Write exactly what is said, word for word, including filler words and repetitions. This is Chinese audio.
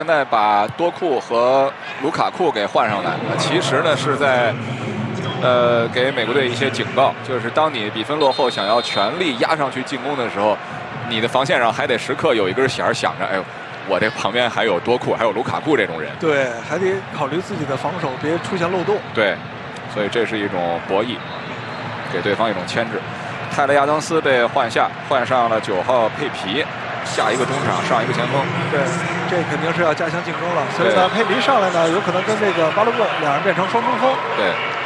现在把多库和卢卡库给换上来，其实呢是在呃给美国队一些警告，就是当你比分落后，想要全力压上去进攻的时候，你的防线上还得时刻有一根弦儿想着，哎呦，我这旁边还有多库，还有卢卡库这种人。 对，还得考虑自己的防守，别出现漏洞。 对，所以这是一种博弈，给对方一种牵制。泰勒·亚当斯被换下，换上了九号佩皮。下一个中场上一个前锋， 对，这肯定是要加强进攻了。所以呢，佩皮上来呢，有可能跟这个巴洛克两人变成双中锋。 对。